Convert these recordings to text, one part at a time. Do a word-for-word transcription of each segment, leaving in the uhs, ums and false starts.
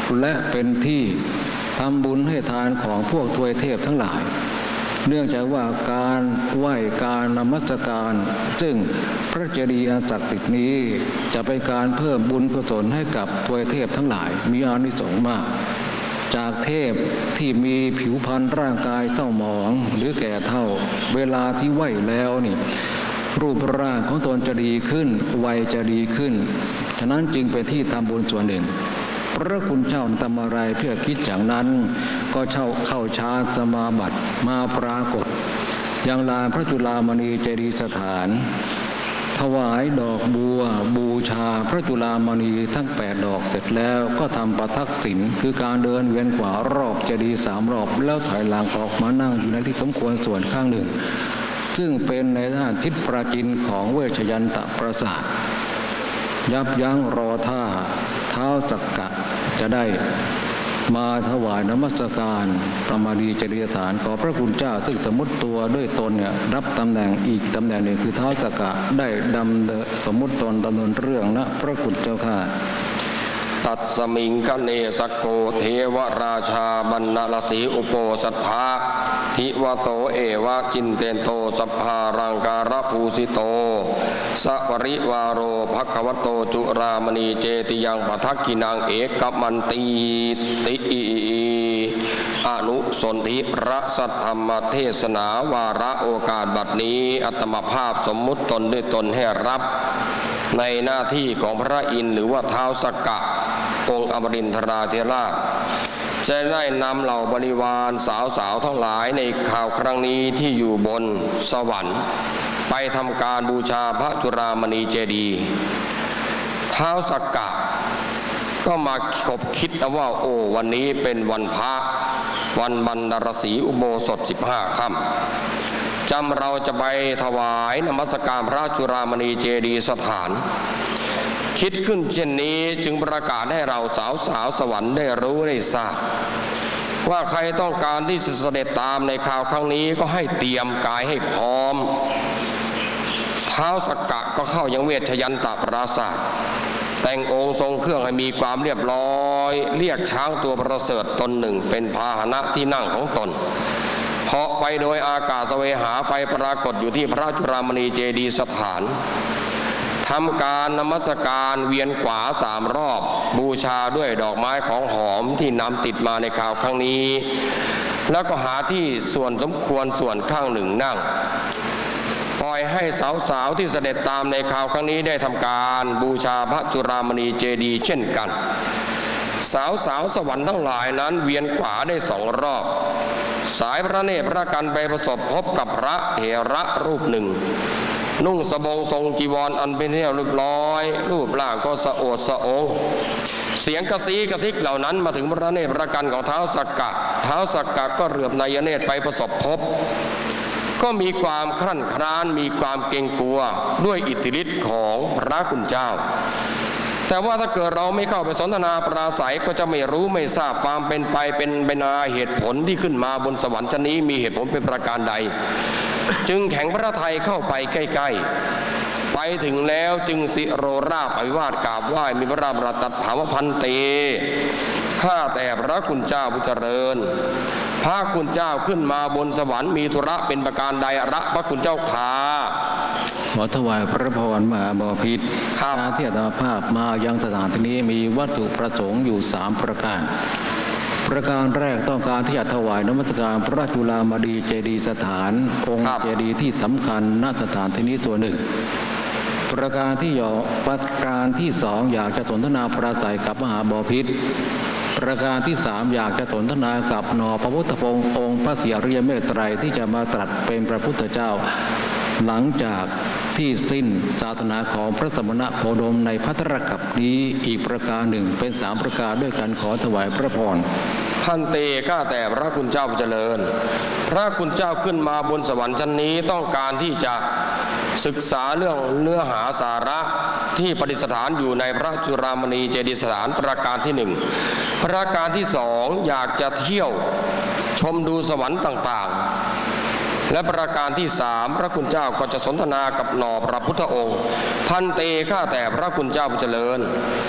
และเป็นที่ทำบุญให้ทานของพวกทวยเทพทั้งหลายเนื่องจากว่าการไหว้การนมัสการซึ่งพระเจดีย์อันศักดิ์สิทธิ์นี้จะเป็นการเพิ่มบุญกุศลให้กับทวยเทพทั้งหลายมีอานิสงส์มากจากเทพที่มีผิวพรรณร่างกายเศร้าหมองหรือแก่เฒ่าเวลาที่ไหว้แล้วนี่รูปร่างของตนจะดีขึ้นวัยจะดีขึ้นฉะนั้นจึงเป็นที่ทำบุญส่วนหนึ่งพระคุณเจ้าทำอะไรเพื่อคิดอย่างนั้นก็เช่าเข้าฌานสมาบัติมาปรากฏยังลานพระจุฬามณีเจดีย์สถานถวายดอกบัวบูชาพระจุฬามณีทั้งแปดดอกเสร็จแล้วก็ทำประทักษิณคือการเดินเวียนขวารอบเจดีย์สามรอบแล้วถอยหลังออกมานั่งอยู่ในที่สมควรส่วนข้างหนึ่งซึ่งเป็นในด้านทิศปราจีนของเวชยันตปราสาทยับยั้งรอท่าเท้าสักกะจะได้มาถวายนมัสการพระมารีเจดีย์สถานขอพระคุณเจ้าซึ่งสมมติตัวด้วยตนเนี่ยรับตำแหน่งอีกตำแหน่งหนึ่งคือเท้าสักกะได้ดำสมมติตนดำเนินเรื่องนะพระคุณเจ้าค่ะตัดสมิงคเนสโกเทวราชาบรรณลสีอุโปสัทธาทิวโตเอวะจินเตนโตสัพพารังการภูสิโตสัปริวารโรภควโตจุรามณีเจติยังปทักกินังเอกมันตีติอนุสนธิพระสัทธรรมเทศนาวาระโอกาสบัดนี้อัตมภาพสมมุติตนด้วยตนให้รับในหน้าที่ของพระอินทร์หรือว่าท้าวสักกะองค์อมรินทราธิราชจะได้นำเหล่าบริวารสาวๆทั้งหลายในข่าวครั้งนี้ที่อยู่บนสวรรค์ไปทำการบูชาพระจุฬามณีเจดีย์ท้าวสักกะก็มาคบคิดว่าโอ้วันนี้เป็นวันพระวันบรรณรศรีอุโบสถสิบห้าค่ำจำเราจะไปถวายนมัสการพระจุฬามณีเจดีย์สถานคิดขึ้นเช่นนี้จึงประกาศให้เราสาวสาวสวรรค์ได้รู้ได้ทราบว่าใครต้องการที่จะเสด็จตามในข่าวครั้งนี้ก็ให้เตรียมกายให้พร้อมท้าวสักกะก็เข้ายังเวชยันตปราสาทแต่งองค์ทรงเครื่องให้มีความเรียบร้อยเรียกช้างตัวประเสริฐตนหนึ่งเป็นพาหนะที่นั่งของตนเหาะไปโดยอากาศเสวหาไปปรากฏอยู่ที่พระจุฬามณีเจดีย์สถานทำการนมัสการเวียนขวาสามรอบบูชาด้วยดอกไม้ของหอมที่นำติดมาในข่าวครั้งนี้แล้วก็หาที่ส่วนสมควรส่วนข้างหนึ่งนั่งปล่อยให้สาวๆที่เสด็จตามในข่าวครั้งนี้ได้ทำการบูชาพระจุฬามณีเจดีย์เช่นกันสาวๆสวรรค์ทั้งหลายนั้นเวียนขวาได้สองรอบสายพระเนตรพระกันไปประสบพบกับพระเถระรูปหนึ่งนุ่งสบงทรงจีวรอันเป็นที่เรียบร้อยรูปร่างก็สะโอดสะองเสียงกระซีกระซิกเหล่านั้นมาถึงพระเนตรพระกันของท้าวสักกะท้าวสักกะก็เหลือบนายเนตรไปประสบพบก็มีความครั่นคร้านมีความเกรงกลัวด้วยอิทธิฤทธิ์ของพระคุณเจ้าแต่ว่าถ้าเกิดเราไม่เข้าไปสนทนาปราศัยก็จะไม่รู้ไม่ทราบความเป็นไปเป็นไปนาเหตุผลที่ขึ้นมาบนสวรรค์ชั้นนี้มีเหตุผลเป็นประการใดจึงแข็งพระทัยเข้าไปใกล้ๆไปถึงแล้วจึงสิโรราบอภิวาทกราบไหว้มีพระราบรัตถามพันเตข้าแต่พระคุณเจ้าผู้เจริญพระคุณเจ้าขึ้นมาบนสวรรค์มีธุระเป็นประการใดระพระคุณเจ้าขาขอถวายพระพรมหาบพิตรการที่อาตมาภาพมายังสถานที่นี้มีวัตถุประสงค์อยู่สามประการประการแรกต้องการที่จะถวายนมัสการพระจุฬามณีเจดีย์สถานองค์เจดีย์ที่สำคัญณสถานที่นี้ตัวหนึ่งประการที่ย่อประการที่สองอยากจะสนทนาปราศัยกับมหาบพิตรประการที่สามอยากจะสนทนากับนอพระพุทธพงศ์องค์พระศรีอริยเมตไตรที่จะมาตรัสเป็นพระพุทธเจ้าหลังจากที่สิ้นศาสนาของพระสมณะโคดมในภัตตรกัปนี้อีกประการหนึ่งเป็นสามประการด้วยกันขอถวายพระพรพันเตข้าแต่พระคุณเจ้าเจริญพระคุณเจ้าขึ้นมาบนสวรรค์ชั้นนี้ต้องการที่จะศึกษาเรื่องเนื้อหาสาระที่ประดิษฐานอยู่ในพระจุฬามณีเจดีย์สถานประการที่หนึ่งประการที่สองอยากจะเที่ยวชมดูสวรรค์ต่างๆและประการที่สามพระคุณเจ้าก็จะสนทนากับหน่อพระพุทธองค์พันเตข้าแต่พระคุณเจ้าเจริญ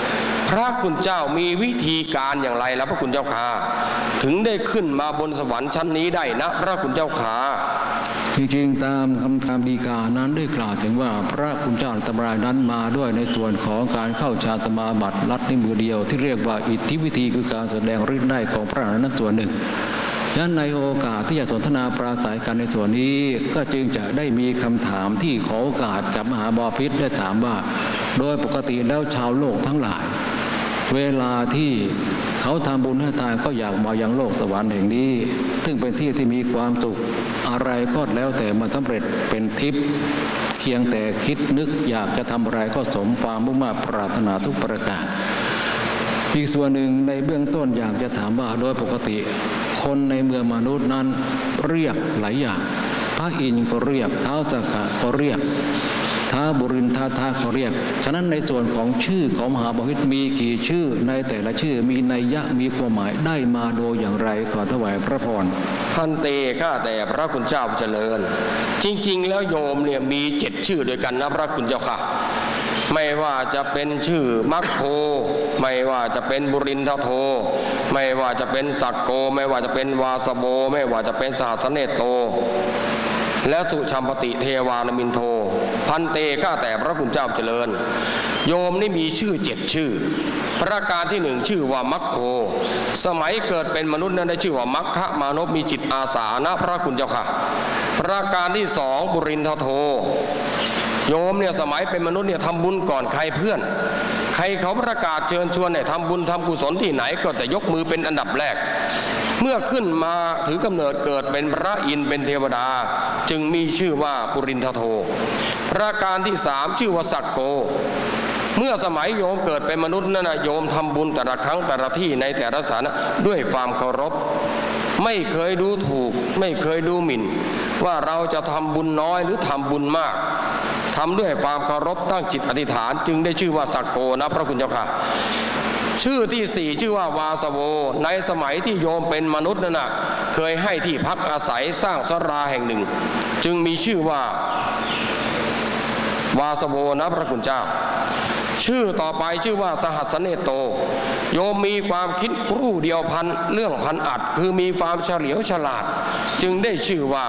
พระคุณเจ้ามีวิธีการอย่างไรแล้วพระคุณเจ้าค่ะถึงได้ขึ้นมาบนสวรรค์ชั้นนี้ได้นะพระคุณเจ้าค่ะจริงๆตามคำธรรมฎีกานั้นได้กล่าวถึงว่าพระคุณเจ้าตำรานั้นมาด้วยในส่วนของการเข้าฌานสมาบัติลัดในมือเดียวที่เรียกว่าอิทธิวิธีคือการแสดงฤทธิ์ได้ของพระอรหันต์ส่วนหนึ่งฉะนั้นในโอกาสที่จะสนทนาปราศัยกันในส่วนนี้ก็จึงจะได้มีคำถามที่ขอโอกาสกับมหาบพิตรได้ถามว่าโดยปกติแล้วชาวโลกทั้งหลายเวลาที่เขาทำบุญให้ทานก็อยากมายังโลกสวรรค์แห่งนี้ซึ่งเป็นที่ที่มีความสุขอะไรก็แล้วแต่มันสำเร็จเป็นทิพย์เพียงแต่คิดนึกอยากจะทำอะไรก็สมความมุ่งมั่นปรารถนาทุกประการอีกส่วนหนึ่งในเบื้องต้นอยากจะถามว่าโดยปกติคนในเมืองมนุษย์นั้นเรียกหลายอย่างพระอินทร์ก็เรียกท้าวสักกะก็เรียกท้าวบุรินทธาเขาเรียกฉะนั้นในส่วนของชื่อของมหาบพิตรมีกี่ชื่อในแต่ละชื่อมีนัยยะมีความหมายได้มาโดยอย่างไรขอถวายพระพรพันเตข้าแต่พระคุณเจ้าเจริญจริงๆแล้วโยมเนี่ยมีเจ็ดชื่อด้วยกันนะพระคุณเจ้าค่ะไม่ว่าจะเป็นชื่อมัคโคไม่ว่าจะเป็นบุรินทโธไม่ว่าจะเป็นสักโกไม่ว่าจะเป็นวาสโบไม่ว่าจะเป็นสหัสเนโตและสุชัมปติเทวานมินโทพันเตข้าแต่พระคุณเจ้าเจริญโยมนี่มีชื่อเจ็ดชื่อประการที่หนึ่งชื่อว่ามัคโคสมัยเกิดเป็นมนุษย์นั้นได้ชื่อว่ามัคคะมานพมีจิตอาสานะพระคุณเจ้าค่ะประการที่สองบุรินทโธโยมเนี่ยสมัยเป็นมนุษย์เนี่ยทำบุญก่อนใครเพื่อนใครเขาประกาศเชิญชวนเนี่ยทำบุญทำกุศลที่ไหนก็แต่ยกมือเป็นอันดับแรกเมื่อขึ้นมาถือกำเนิดเกิดเป็นพระอินทร์เป็นเทวดาจึงมีชื่อว่าปุรินทโธประการที่สามชื่อว่าสักโกเมื่อสมัยโยมเกิดเป็นมนุษย์นั่นนะโยมทำบุญแต่ละครั้งแต่ละที่ในแต่ละสถานะด้วยความเคารพไม่เคยดูถูกไม่เคยดูหมิ่นว่าเราจะทำบุญน้อยหรือทำบุญมากทำด้วยความเคารพตั้งจิตอธิษฐานจึงได้ชื่อว่าสักโกนะพระคุณเจ้าค่ะชื่อที่สี่ชื่อว่าวาสโวในสมัยที่โยมเป็นมนุษย์นั่นนะเคยให้ที่พักอาศัยสร้างศาลาแห่งหนึ่งจึงมีชื่อว่าวาสโวนะพระคุณเจ้าชื่อต่อไปชื่อว่าสหัสเนโตโยมมีความคิดรู้เดียวพันเรื่องพันอัดคือมีความเฉลียวฉลาดจึงได้ชื่อว่า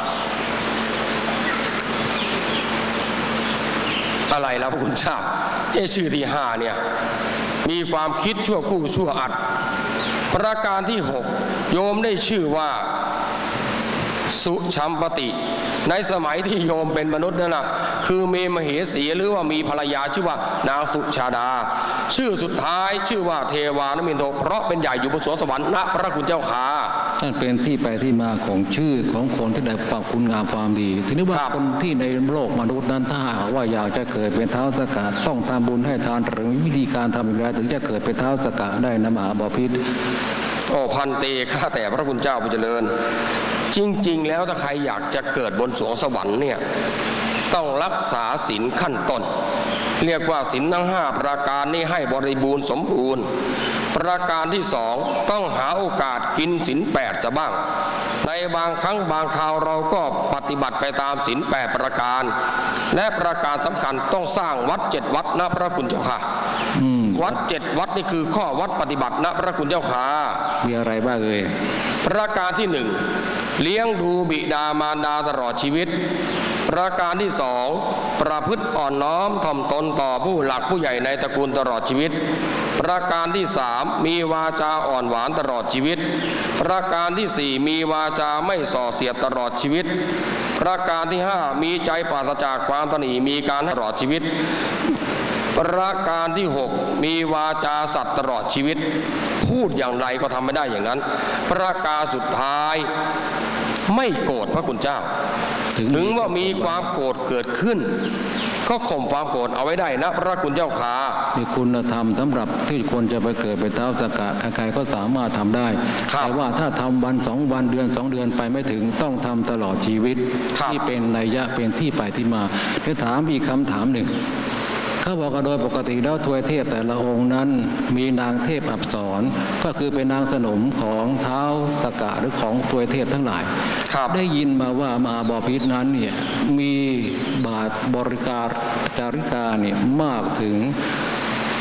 อะไรแล้วพระคุณเจ้าเอ้ชื่อที่ห้าเนี่ยมีความคิดชั่วคู่ชั่วอัดประการที่หกโยมได้ชื่อว่าสุชัมปติในสมัยที่โยมเป็นมนุษย์นั่นนะคือมีมเหสีหรือว่ามีภรรยาชื่อว่านางสุชาดาชื่อสุดท้ายชื่อว่าเทวานมินโทเพราะเป็นใหญ่อยู่บนสวงสวรรค์ณพระคุณเจ้าค่ะนั่นเป็นที่ไปที่มาของชื่อของคนที่ได้ปรับคุณงามความดีทีนี้ว่าคนที่ในโลกมนุษย์นั้นถ้าว่าอยากจะเกิดเป็นท้าวสักกะต้องทำบุญให้ทานหรือวิธีการทำอย่างไรถึงจะเกิดเป็นท้าวสักกะได้นะมหาบพิตรโอ้พันเตข้าแต่พระคุณเจ้าผู้เจริญจริงๆแล้วถ้าใครอยากจะเกิดบนสวงสวรรค์เนี่ยต้องรักษาศีลขั้นต้นเรียกว่าศีลทั้งห้าประการนี้ให้บริบูรณ์สมบูรณ์ประการที่สองต้องหาโอกาสกินศีลแปดซะบ้างในบางครั้งบางคราวเราก็ปฏิบัติไปตามศีลแปดประการและประการสำคัญต้องสร้างวัดเจ็ดวัดนะพระคุณเจ้าค่ะวัดเจ็ดวัดนี่คือข้อวัดปฏิบัตินะพระคุณเจ้าค่ะมีอะไรบ้างเอ่ยประการที่หนึ่งเลี้ยงดูบิดามารดาตลอดชีวิตประการที่สองประพฤติอ่อนน้อมถ่อมตนต่อผู้หลักผู้ใหญ่ในตระกูลตลอดชีวิตประการที่สามมีวาจาอ่อนหวานตลอดชีวิตประการที่สี่มีวาจาไม่ส่อเสียดตลอดชีวิตประการที่ห้ามีใจปราศจากความตนีมีการให้ตลอดชีวิตประการที่หกมีวาจาสัตย์ตลอดชีวิตพูดอย่างไรก็ทำไม่ได้อย่างนั้นประการสุดท้ายไม่โกรธพระคุณเจ้าถึงว่ามีความโกรธเกิดขึ้นก็ข่มความโกรธเอาไว้ได้นะพระคุณเจ้าค่ะมีคุณธรรมสำหรับที่คนจะไปเกิดเป็นท้าวสักกะใครๆก็สามารถทำได้แต่ว่าถ้าทำวันสองวันเดือนสองเดือนไปไม่ถึงต้องทำตลอดชีวิตที่เป็นนัยยะเป็นที่ไปที่มาจะถามอีกคำถามหนึ่งเขาบอกกันโดยปกติแล้วทวยเทพแต่ละองค์นั้นมีนางเทพอัปสรก็คือเป็นนางสนมของท้าวสักกะหรือของทวยเทพทั้งหลายได้ยินมาว่ามหาบพิตรนั้นเนี่ยมีบาทบริการจาริกาเนี่ยมากถึงเป็น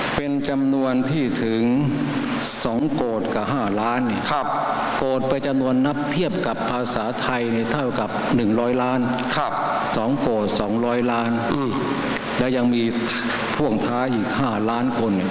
จำนวนที่ถึงสองโกฏกับห้าล้านนี่ครับโกฏไปจำนวนนับเทียบกับภาษาไทยนี่เท่ากับหนึ่งร้อยล้านครับสองโกฏสองร้อยล้านแล้วยังมีพ่วงท้ายอีกห้าล้านคนเนี่ย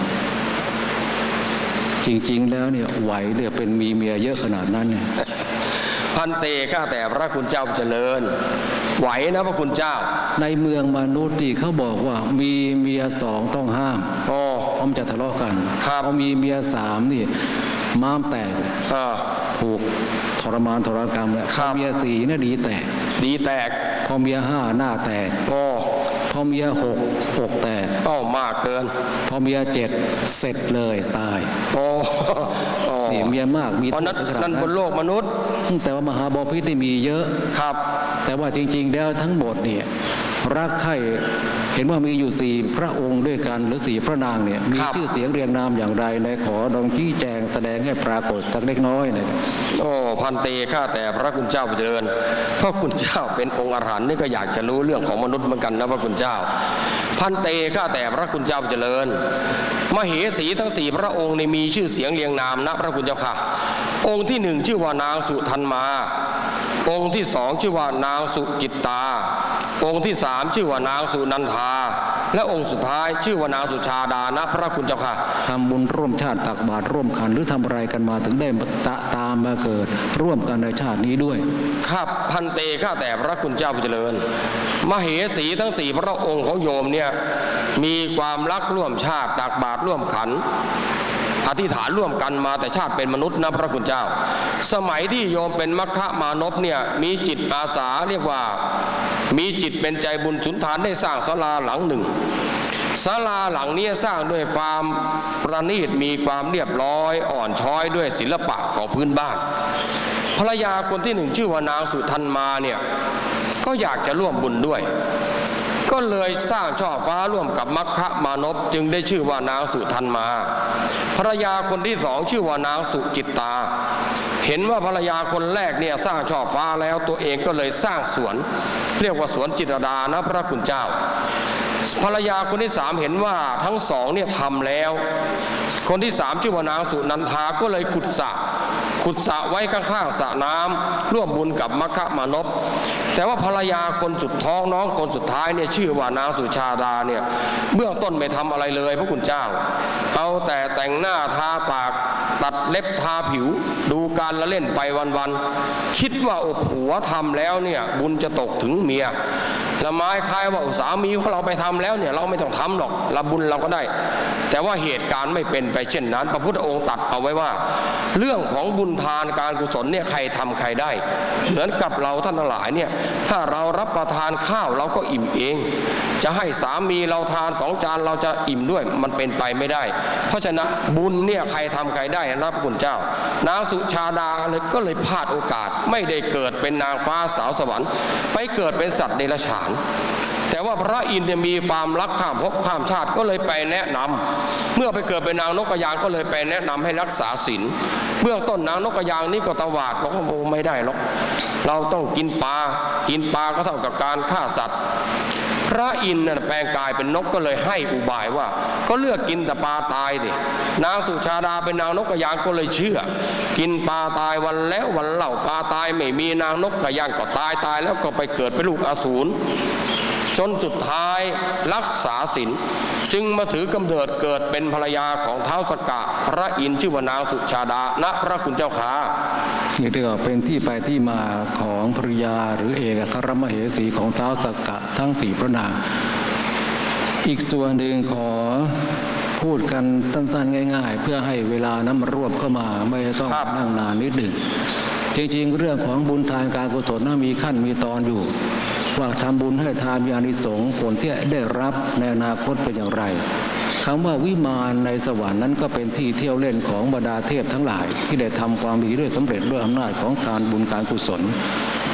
จริงๆแล้วเนี่ยไหวเรือเป็นมีเมียเยอะขนาดนั้นเนี่ยพันเตข้าแต่พระคุณเจ้าเจริญไหวนะพระคุณเจ้าในเมืองมนุษย์ที่เขาบอกว่ามีเมียสองต้องห้ามโอ้เพราะมันจะทะเลาะกันพอมีเมียสามนี่ม้ามแตกถูกทรมานทรกรรมเลยเมียสี่เนี่ยดีแตกดีแตกพอเมียห้าหน้าแตกโอ้พอเมียหกอกแตกโอ้มากเกินพอเมียเจ็ดเสร็จเลยตายโอ้นี่เมียมากมีนั่นนั่นบนโลกมนุษย์แต่ว่ามหาบพิตรมีเยอะครับแต่ว่าจริงๆแล้วทั้งหมดเนี่ยรักใคร่เห็นว่ามีอยู่สี่พระองค์ด้วยกันหรือสี่พระนางเนี่ยมีชื่อเสียงเรียงนามอย่างไรในขอดองชี้แจงแสดงให้ปรากฏสักเล็กน้อยเลยโอ้พันเตข้าแต่พระคุณเจ้าเจริญพระคุณเจ้าเป็นองค์อรหันต์นี่ก็อยากจะรู้เรื่องของมนุษย์เหมือนกันนะพระคุณเจ้าพันเตข้าแต่พระคุณเจ้าเจริญมเหสีทั้งสี่พระองค์ในมีชื่อเสียงเรียงนามนะพระคุณเจ้าค่ะองค์ที่หนึ่งชื่อว่านางสุทันมาองค์ที่สองชื่อว่านางสุจิตตาองค์ที่สามชื่อว่านางสุนันทาและองค์สุดท้ายชื่อว่านางสุชาดานะพระคุณเจ้าค่ะทำบุญร่วมชาติตักบาตรร่วมขันหรือทำอะไรกันมาถึงได้ตะตามมาเกิดร่วมกันในชาตินี้ด้วยครับพันเตข้าแต่พระคุณเจ้าเจริญมเหสีทั้งสี่พระองค์ของโยมเนี่ยมีความรักร่วมชาติตักบาตรร่วมขันอธิษฐานร่วมกันมาแต่ชาติเป็นมนุษย์นะพระคุณเจ้าสมัยที่โยมเป็นมัคคะมานพเนี่ยมีจิตอาสาเรียกว่ามีจิตเป็นใจบุญสุนทานได้สร้างศาลาหลังหนึ่งศาลาหลังนี้สร้างด้วยความประณีตมีความเรียบร้อยอ่อนช้อยด้วยศิลปะของพื้นบ้านภรรยาคนที่หนึ่งชื่อว่านางสุทันมาเนี่ยก็อยากจะร่วมบุญด้วยก็เลยสร้างช่อฟ้าร่วมกับมัคคะมานพจึงได้ชื่อว่านางสุทันมาภรรยาคนที่สองชื่อว่านางสุจิตตาเห็นว่าภรรยาคนแรกเนี่ยสร้างช่อฟ้าแล้วตัวเองก็เลยสร้างสวนเรียกว่าสวนจิตรดานะพระคุณเจ้าภรรยาคนที่สามเห็นว่าทั้งสองเนี่ยทำแล้วคนที่สามชื่อว่านางสุนันทาก็เลยขุดสระขุดสระไว้ข้างๆสระน้ำร่วมบุญกับมัคคะมานพแต่ว่าภรรยาคนสุดท้องน้องคนสุดท้ายเนี่ยชื่อว่านางสุชาดาเนี่ยเบื้องต้นไม่ทำอะไรเลยพระคุณเจ้าเอาแต่แต่งหน้าทาปากตัดเล็บทาผิวดูการละเล่นไปวันๆคิดว่าอบผัวทำแล้วเนี่ยบุญจะตกถึงเมียละไม้คล้ายว่าสามีของเราไปทำแล้วเนี่ยเราไม่ต้องทำหรอกละบุญเราก็ได้แต่ว่าเหตุการณ์ไม่เป็นไปเช่นนั้นพระพุทธองค์ตรัสเอาไว้ว่าเรื่องของบุญทานการกุศลเนี่ยใครทำใครได้เหมือนกับเราท่านทั้งหลายเนี่ยถ้าเรารับประทานข้าวเราก็อิ่มเองจะให้สามีเราทานสองจานเราจะอิ่มด้วยมันเป็นไปไม่ได้เพราะฉะนั้นบุญเนี่ยใครทำใครได้นะพระคุณเจ้านางสุชาดาเลยก็เลยพลาดโอกาสไม่ได้เกิดเป็นนางฟ้าสาวสวรรค์ไปเกิดเป็นสัตว์เดรัจฉานแต่ว่าพระอินทร์มีความรักข้ามภพข้ามชาติก็เลยไปแนะนำเมื่อไปเกิดเป็นนางนกกระยางก็เลยไปแนะนำให้รักษาศีลเบื้องต้นนางนกกระยางนี่ก็ตวาดบอกว่าโอ้ไม่ได้หรอกเราต้องกินปลากินปลาก็เท่ากับการฆ่าสัตว์พระอินทร์แปลงกายเป็นนกก็เลยให้อุบายว่าก็เลือกกินแต่ปลาตายดินางสุชาดาเป็นนางนกกระยางก็เลยเชื่อกินปลาตายวันแล้ววันเล่าปลาตายไม่มีนางนกกระยางก็ตายตายแล้วก็ไปเกิดเป็นลูกอสูรจนสุดท้ายรักษาศีลจึงมาถือกำเนิดเกิดเป็นภรรยาของท้าวสกะพระอินทร์ชื่อว่านางสุชาดาณพระคุณเจ้าขานี่เรียกว่าเป็นที่ไปที่มาของภริยาหรือเอกอัครมเหสีของท้าวสกะทั้งสี่พระนางอีกส่วนหนึ่งขอพูดกันสั้นๆง่ายๆเพื่อให้เวลานั้นมารวบเข้ามาไม่ต้องนั่งนานนิดหนึ่งจริงๆเรื่องของบุญทานการกุศลนั้นมีขั้นมีตอนอยู่ว่าทำบุญให้ทานมีอานิสงส์ผลที่ได้รับในอนาคตเป็นอย่างไรคำว่าวิมานในสวรรค์นั้นก็เป็นที่เที่ยวเล่นของบรรดาเทพทั้งหลายที่ได้ทำความดีด้วยสำเร็จด้วยอำนาจของการบุญการกุศล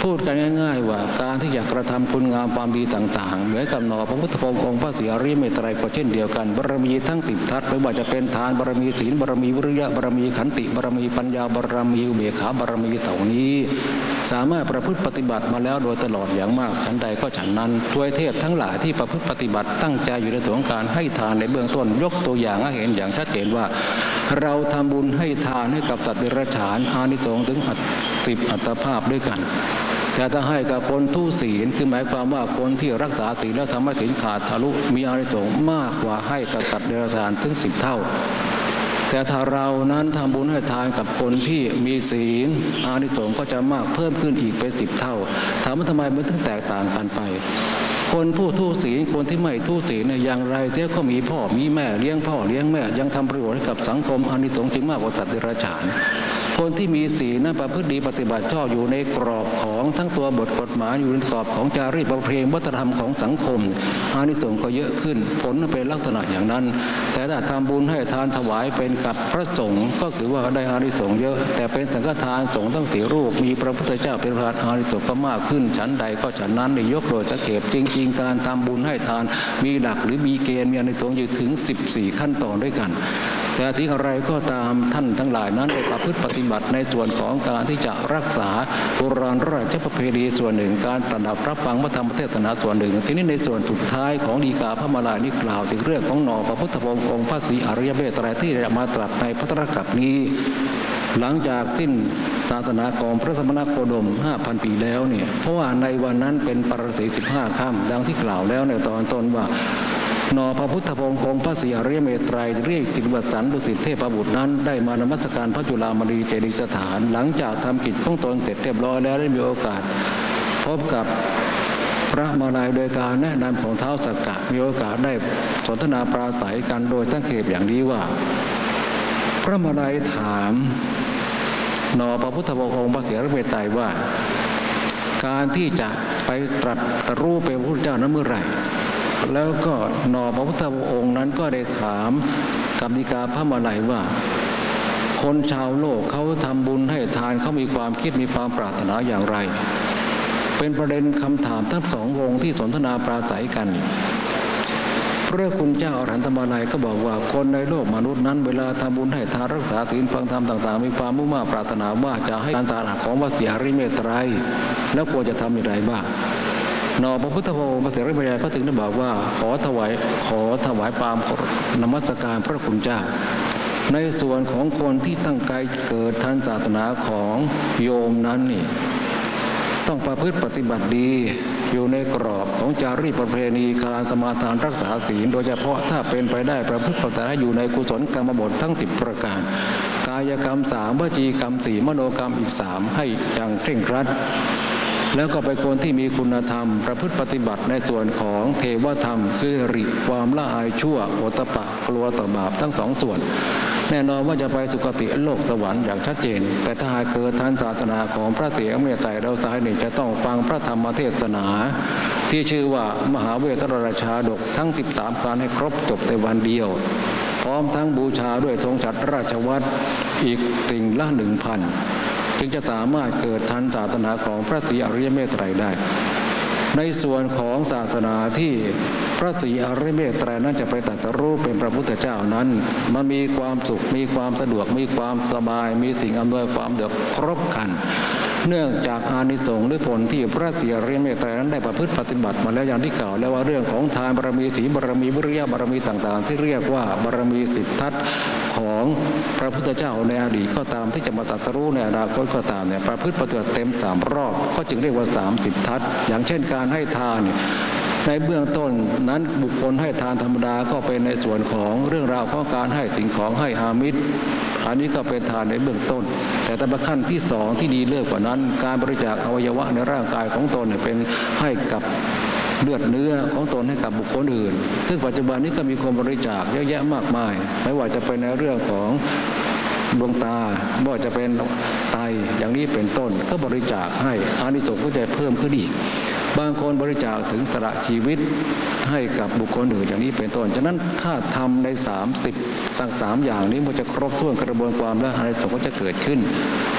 พูดกันง่ายๆว่าการที่อยากกระทำคุณงามความดีต่างๆเหมือนกับหนอพระพุทธพงศ์องค์พระศรีอริยเมตไตรก็เช่นเดียวกันบารมีทั้งสิบทัศไม่ว่าจะเป็นทานบารมีศีลบารมีวิริยะบารมีขันติบารมีปัญญาบารมีอุเบกขาบารมีเหล่านี้สามารถประพฤติปฏิบัติมาแล้วโดยตลอดอย่างมากฉันใดก็ฉันนั้นทวยเทพทั้งหลายที่ประพฤติปฏิบัติตั้งใจอยู่ในส่วนของการให้ทานในเบื้องต้นยกตัวอย่างให้เห็นอย่างชัดเจนว่าเราทำบุญให้ทานให้กับสัตว์เดรัจฉานอานิสงส์ถึงสิบอัตภาพด้วยกันแต่ถ้าให้กับคนทุศีลคือหมายความว่าคนที่รักษาศีลแล้วทำให้ศีลขาดทะลุมีอานิสงส์มากกว่าให้กับสัตว์เดรัจฉานถึงสิบเท่าแต่ถ้าเรานั้นทำบุญให้ทานกับคนที่มีศีลอานิสงส์ก็จะมากเพิ่มขึ้นอีกเป็นสิบเท่าถามว่าทำไมมันถึงแตกต่างกันไปคนผู้ทุศีลคนที่ไม่ทุศีลเนี่ยอย่างไรเจ้าก็มีพ่อมีแม่เลี้ยงพ่อเลี้ยงแม่ยังทำประโยชน์ให้กับสังคมอานิสงส์จึงมากกว่าสัตว์เดรัจฉานคนที่มีศีลนั้นประพฤติดีปฏิบัติชอบอยู่ในกรอบของทั้งตัวบทกฎหมายอยู่ในกรอบของจารีตประเพณีวัฒนธรรมของสังคมอานิสงส์ก็เยอะขึ้นผลเป็นลักษณะอย่างนั้นแต่ถ้าทำบุญให้ทานถวายเป็นกับพระสงฆ์ก็คือว่าได้อานิสงส์เยอะแต่เป็นสังฆทานสงฆ์ทั้งสี่รูปมีพระพุทธเจ้าเป็นประธานอานิสงส์ก็มากขึ้นฉันใดก็ฉันนั้นในยกโดยสังเกตจริงๆการทำบุญให้ทานมีหลักหรือมีเกณฑ์มีอานิสงส์อยู่ถึงสิบสี่ขั้นตอนด้วยกันแต่ที่อะไรก็ตามท่านทั้งหลายนั้นได้ประพฤติปฏิบัติในส่วนของการที่จะรักษาโบราณราชประเพณีส่วนหนึ่งการประดับรับฟังพระธรรมเทศนาส่วนหนึ่งทีนี้ในส่วนสุดท้ายของฎีกาพระมาลานี้กล่าวถึงเรื่องของหนอพระพุทธพงศ์องค์พระศรีอริยเมตไตรที่ได้มาตรัสในพระตรัสกับนี้หลังจากสิ้นศาสนาของพระสมณโคดม ห้าพัน ปีแล้วเนี่ยเพราะว่าในวันนั้นเป็นปรสีสิบห้าค่ำดังที่กล่าวแล้วในตอนต้นว่านอพระพุทธพงศ์องค์พระศรีอริยเมตไตรเรียกสิบวัสันดุสิตเทพบุตรนั้นได้มานมัสการพระจุฬามณีเจดีย์สถานหลังจากทำกิจของตนเสร็จเรียบร้อยแล้วได้มีโอกาสพบกับพระมาลัยโดยการแนะนำของท้าวสักกะมีโอกาสได้สนทนาปราศัยกันโดยตั้งเขตอย่างนี้ว่าพระมาลัยถามนอพระพุทธพงศ์องค์พระศรีอริยเมตไตรว่าการที่จะไปตรัสรู้เป็นพระพุทธเจ้านั้นเมื่อไหร่แล้วก็นอพระพุทธองค์นั้นก็ได้ถามกับฎีกาพระมาลัยว่าคนชาวโลกเขาทำบุญให้ทานเขามีความคิดมีความปรารถนาอย่างไรเป็นประเด็นคำถามทั้งสององค์ที่สนทนาปราศัยกันพระคุณเจ้าอรหันตมาลัยก็บอกว่าคนในโลกมนุษย์นั้นเวลาทำบุญให้ทานรักษาศีลฟังธรรมต่างๆมีความมุ่งมั่นปรารถนาว่าจะให้การสาระของพระศรีอริยเมตไตรแล้วควรจะทำอย่างไรบ้างนอพระพุทธพงศ์พระศรีอริยเมตไตรก็ถึงได้บอกว่าขอถวายขอถวายปามนมัสการพระคุณเจ้าในส่วนของคนที่ตั้งใจเกิดทางศาสนาของโยมนั้นนี่ต้องประพฤติปฏิบัติดีอยู่ในกรอบของจารีตประเพณีการสมาทานรักษาศีลโดยเฉพาะถ้าเป็นไปได้ประพฤติปฏิบัติอยู่ในกุศลกรรมบททั้งสิบประการกายกรรมสามวจีกรรมสี่มโนกรรมอีกสามให้อย่างเคร่งครัดแล้วก็เป็นคนที่มีคุณธรรมประพฤติปฏิบัติในส่วนของเทวธรรมคือริความละอายชั่วโอตปะกลัวต่อบาปทั้งสองส่วนแน่นอนว่าจะไปสุคติโลกสวรรค์อย่างชัดเจนแต่ถ้าหากเกิดทางศาสนาของพระศรีอริยเมตไตรเราสายนี่จะต้องฟังพระธรรมเทศนาที่ชื่อว่ามหาเวทราชาดกทั้งสิบสามการให้ครบจบในวันเดียวพร้อมทั้งบูชาด้วยธงฉัตรราชวัตรอีกติ่งละหนึ่งพันจึงจะสามารถเกิดทางศาสนาของพระศรีอริยเมตไตรได้ในส่วนของศาสนาที่พระศรีอริยเมตไตรนั้นจะไปตรัสรู้เป็นพระพุทธเจ้านั้นมันมีความสุขมีความสะดวกมีความสบายมีสิ่งอำนวยความสะดวกครบครันเนื่องจากอานิสงส์หรือผลที่พระศรีอริยเมตไตรนั้นได้ประพฤติปฏิบัติมาแล้วอย่างที่กล่าวแล้วว่าเรื่องของทานบารมีศีลบารมีวิริยะบารมีต่างๆที่เรียกว่าบารมีสิบทัศน์ของพระพุทธเจ้าในอดีตก็ตามที่จะมาตรัสรู้ในอนาคตก็ตามเนี่ยประพฤติปฏิบัติเต็มสามรอบก็จึงเรียกว่าสามสิบทัศน์อย่างเช่นการให้ทานในเบื้องต้นนั้นบุคคลให้ทานธรรมดาก็เป็นในส่วนของเรื่องราวของการให้สิ่งของให้อามิตรอันนี้ก็เป็นทานในเบื้องต้นแต่แต่ขั้นที่สองที่ดีเลิศกว่านั้นการบริจาคอวัยวะในร่างกายของตนเป็นให้กับเลือดเนื้อของตนให้กับบุคคลอื่นซึ่งปัจจุบันนี้ก็มีคนบริจาคเยอะแยะมากมายไม่ว่าจะเป็นในเรื่องของดวงตาไม่ว่าจะเป็นไตอย่างนี้เป็นต้นก็บริจาคให้อานิสงส์ก็จะเพิ่มขึ้นอีกบางคนบริจาคถึงสละชีวิตให้กับบุคคลอื่นอย่างนี้เป็นต้นฉะนั้นถ้าทำในสามสิบตั้งสามอย่างนี้มันจะครบถ้วนกระบวนความและอานิสงส์ก็จะเกิดขึ้น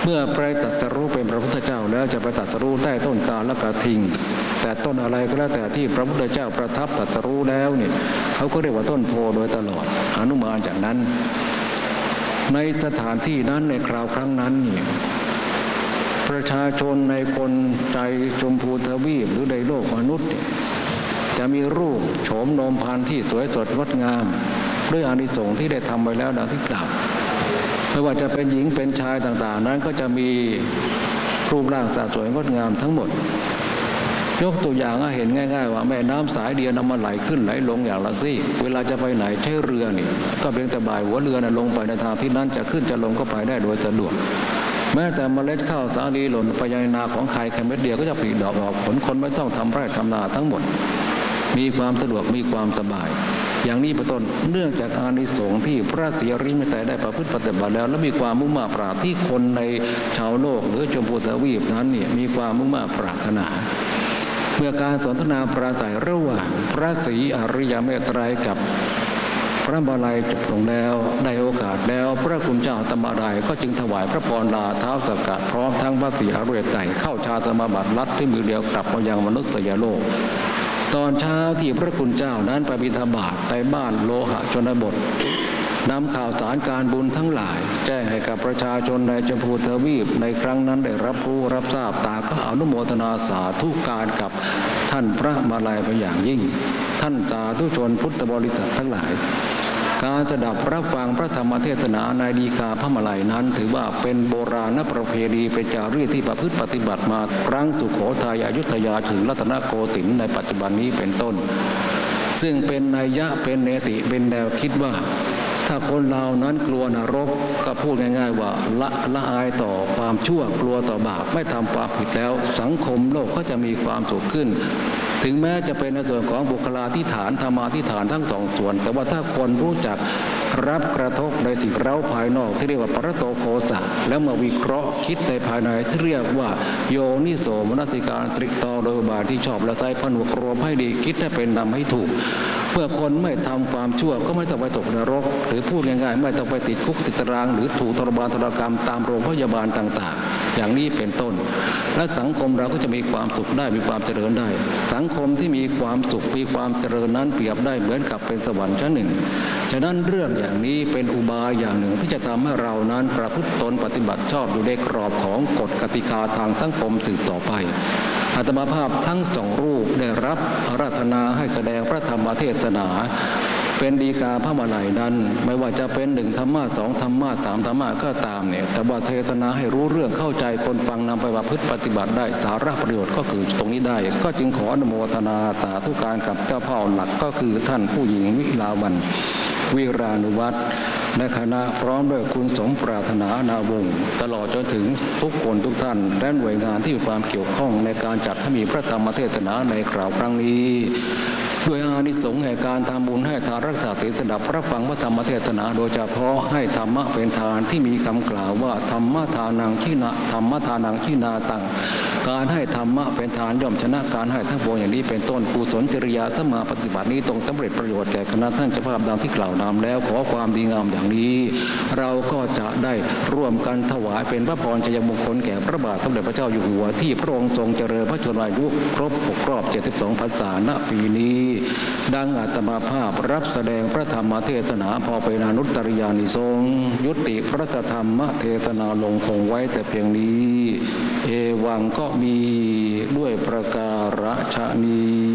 เมื่อไปตรัสรู้เป็นพระพุทธเจ้าแล้วจะไปตรัสรู้ใต้ต้นกาลกระทิงแต่ต้นอะไรก็แล้วแต่ที่พระพุทธเจ้าประทับตรัสรู้แล้วเนี่ยเขาก็เรียกว่าต้นโพโดยตลอดอนุมานจากนั้นในสถานที่นั้นในคราวครั้งนั้นนี่ประชาชนในคนใจชมพูทวีปหรือในโลกมนุษย์จะมีรูปโฉมโนมพานที่สวยสดงดงามด้วยอานิสงส์ที่ได้ทำไว้แล้วดังที่กล่าวไม่ว่าจะเป็นหญิงเป็นชายต่างๆนั้นก็จะมีรูปร่างสะสวยงดงามทั้งหมดยกตัวอย่างให้เห็นง่ายๆว่าแม่น้ำสายเดียวนำมาไหลขึ้นไหลลงอย่างละซี่เวลาจะไปไหนใช้เรือนี่ก็เพียงแต่บ่ายหัวเรือนะลงไปในทางที่นั้นจะขึ้นจะลงก็ไปได้โดยสะดวกแม้แต่เมล็ดข้าวสาลีหล่นไปยังนาของใครแค่เม็ดเดียวก็จะผลิดอกออกผลคนไม่ต้องทำไร่ทำนาทั้งหมดมีความสะดวกมีความสบายอย่างนี้เป็นต้นเนื่องจากอานิสงส์ที่พระศรีอริยเมตไตรได้ประพฤติปฏิบัติแล้วและมีความมุ่งมั่นปรารถนาที่คนในชาวโลกหรือชมพูทวีปนั้นเนี่ยมีความมุ่งมั่นปรารถนาเมื่อการสนทนาปราศัยระหว่างพระศรีอริยเมตไตรกับพระบาลัยจบลงแล้วได้โอกาสแล้วพระคุณเจ้าธรรมดาก็จึงถวายพระพรลาเท้าสักกะพร้อมทั้งพระศรีอริยเมตไตรเข้าฌานสมาบัติลัดที่มือเดียวกลับมายังมนุษยโลกตอนเช้าที่พระคุณเจ้านั้นไปบิณฑบาตในบ้านโลหะชนบทนำข่าวสารการบุญทั้งหลายแจ้งให้กับประชาชนในชมพูทวีปในครั้งนั้นได้รับรู้รับทราบต่างก็อนุโมทนาสาธุการกับท่านพระมาลัยเป็นอย่างยิ่งท่านสาธุชนพุทธบริษัททั้งหลายการสดับรับฟังพระธรรมเทศนาในดีกาพระมาลัยนั้นถือว่าเป็นโบราณประเพณีเป็นจารีตที่ประพฤติปฏิบัติมาครั้งสุโขทัยอยุธยาถึงรัตนโกสินทร์ในปัจจุบันนี้เป็นต้นซึ่งเป็นนัยยะเป็นเนติเป็นแนวคิดว่าถ้าคนเรานั้นกลัวนรกก็พูดง่ายๆว่าละละอายต่อความชั่วกลัวต่อบาปไม่ทำความผิดแล้วสังคมโลกก็จะมีความสุขขึ้นถึงแม้จะเป็นในส่วนของบุคลาธิฐานธรรมาธิฐานทั้งสองส่วนแต่ว่าถ้าคนรู้จักรับกระทบในสิ่งเร้าภายนอกที่เรียกว่าปรโตโคสะแล้วมาวิเคราะห์คิดในภายในที่เรียกว่าโยนิโสมนสิการตริกตอโดยอุบายที่ชอบและใจผนวกรวมให้ดีคิดให้เป็นนำให้ถูกเมื่อคนไม่ทำความชั่วก็ไม่ต้องไปตกนรกหรือพูดง่ายๆไม่ต้องไปติดคุกติดตารางหรือถูกทรมานทรกรรมตามโรงพยาบาลต่างๆอย่างนี้เป็นต้นและสังคมเราก็จะมีความสุขได้มีความเจริญได้สังคมที่มีความสุขมีความเจริญนั้นเปรียบได้เหมือนกับเป็นสวรรค์ชั้นหนึ่งฉะนั้นเรื่องอย่างนี้เป็นอุบายอย่างหนึ่งที่จะทำให้เรานั้นประพฤติตนปฏิบัติชอบอยู่ในกรอบของกฎกติกาทางสังคมสืบต่อไปอาตมาภาพทั้งสองรูปได้รับอาราธนาให้แสดงพระธรรมเทศนาเป็นดีกาพระมาลัยนั้นไม่ว่าจะเป็นหนึ่งธรรมะสองธรรมะสามธรรมะก็ตามเนี่ยแต่ว่าเทศนาให้รู้เรื่องเข้าใจคนฟังนำไปประพฤติปฏิบัติได้สาระประโยชน์ก็คือตรงนี้ได้ก็จึงขออนุโมทนาสาธุการกับเจ้าพ่อหลักก็คือท่านผู้หญิงวิลาวันวิรานุวัฒน์และคณะพร้อมด้วยคุณสมปรารถนานาวงศ์ตลอดจนถึงทุกคนทุกท่านและหน่วยงานที่มีความเกี่ยวข้องในการจัดให้มีพระธรรมเทศนาในคราวครั้งนี้ด้วยอานิสงส์แห่งการทำบุญให้ทานรักษาศีลสดับรับฟังพระธรรมเทศนาโดยเฉพาะให้ธรรมะเป็นทานที่มีคำกล่าวว่าธรรมะทานังชินาธรรมะทานังชินาตังการให้ธรรมะเป็นทานย่อมชนะการให้ทั้งปวงอย่างนี้เป็นต้นกุศลจริยาสมาปฏิบัตินี้ตรงสำเร็จประโยชน์แก่คณะท่านเจ้าภาพดังที่กล่าวนำแล้วขอความดีงามอย่างนี้เราก็จะได้ร่วมกันถวายเป็นพระพรชัยมงคลแก่พระบาทสมเด็จพระเจ้าอยู่หัวที่พระองค์ทรงเจริญพระชนมายุครบหกรอบเจ็ดสิบสองพรรษาณปีนี้ดังอาตมาภาพรับแสดงพระธรรมเทศนาพอเป็นอนุตตริยานิสงส์ยุติพระธรรมเทศนาลงคงไว้แต่เพียงนี้เอวังก็มีด้วยประการฉะนี้